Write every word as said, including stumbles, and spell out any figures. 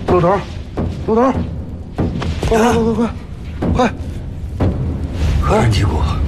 老头，老头，快快快快快快！ 何人击鼓？